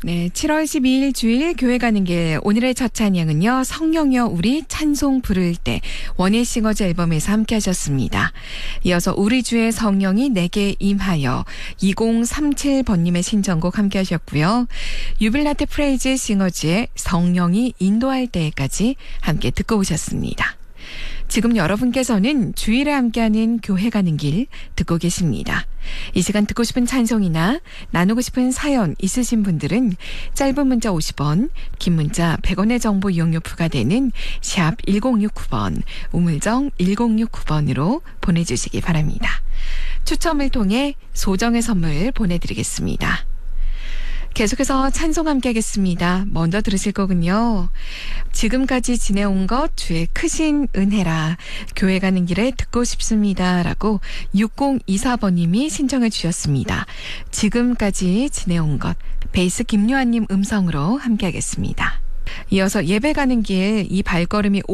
네, 7월 12일 주일 교회 가는 길 오늘의 첫 찬양은요. 성령여 우리 찬송 부를 때 원예 싱어즈 앨범에서 함께 하셨습니다. 이어서 우리 주의 성령이 내게 임하여 2037번님의 신청곡 함께 하셨고요. 유빌라테 프레이즈 싱어즈의 성령이 인도할 때까지 함께 듣고 오셨습니다. 지금 여러분께서는 주일에 함께하는 교회 가는 길 듣고 계십니다. 이 시간 듣고 싶은 찬송이나 나누고 싶은 사연 있으신 분들은 짧은 문자 50원, 긴 문자 100원의 정보 이용료 부과되는 샵 1069번, 우물정 1069번으로 보내주시기 바랍니다. 추첨을 통해 소정의 선물 보내드리겠습니다. 계속해서 찬송 함께 하겠습니다. 먼저 들으실 거군요. 지금까지 지내온 것 주의 크신 은혜라 교회 가는 길에 듣고 싶습니다. 라고 6024번님이 신청해 주셨습니다. 지금까지 지내온 것 베이스 김요한님 음성으로 함께 하겠습니다. 이어서 예배 가는 길 이 발걸음이